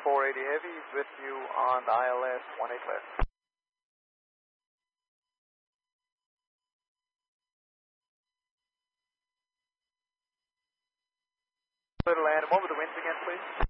480 Heavy with you on the ILS 18 left. Clear to land. What were the winds again, please?